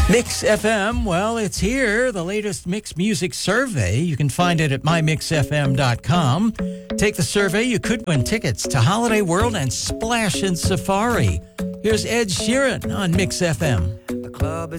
Mix FM, well, it's here, the latest Mix Music survey. You can find it at mymixfm.com. Take the survey, you could win tickets to Holiday World and Splash in Safari. Here's Ed Sheeran on Mix FM. The club